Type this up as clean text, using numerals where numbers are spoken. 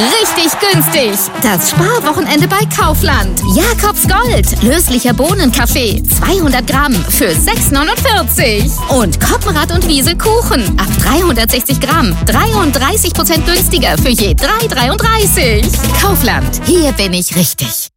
Richtig günstig. Das Sparwochenende bei Kaufland. Jakobs Gold. Löslicher Bohnenkaffee. 200 Gramm für 6,49. Und Koppenrad und Wiese Kuchen. Ab 360 Gramm. 33% günstiger für je 3,33. Kaufland. Hier bin ich richtig.